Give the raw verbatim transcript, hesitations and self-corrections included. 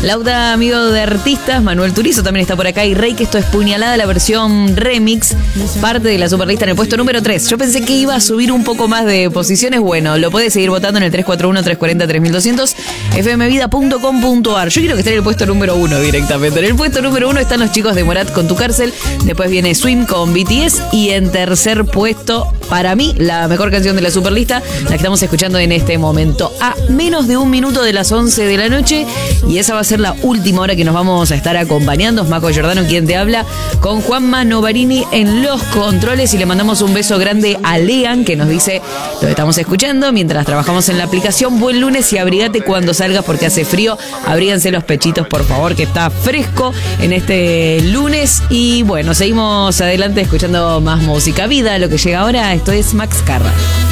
Lauda, amigo de artistas, Manuel Turizo también está por acá. Y Rey, que esto es Puñalada, la versión remix, parte de la superlista en el puesto número tres. Yo pensé que iba a subir un poco más de posiciones. Bueno, lo puedes seguir votando en el tres cuatro uno, tres cuatro cero, tres mil doscientos, f m vida punto com punto a r. Yo quiero que esté en el puesto número uno directamente. En el puesto número uno están los chicos de Morat con Tu Cárcel. Después viene Swim con B T S. Y en tercer puesto, para mí, la mejor canción de la superlista, la que estamos escuchando en este momento. A menos de un minuto de las once de la noche. Y esa va a ser la última hora que nos vamos a estar acompañando. Es Maco Giordano quien te habla, con Juanma Novarini en los controles. Y le mandamos un beso grande a Lean, que nos dice: lo estamos escuchando mientras trabajamos en la aplicación. Buen lunes y abrigate cuando salgas porque hace frío. Abríganse los pechitos, por favor, que está fresco en este lunes. Y bueno, seguimos adelante escuchando más música. Vida, lo que llega ahora, esto es Max Carra.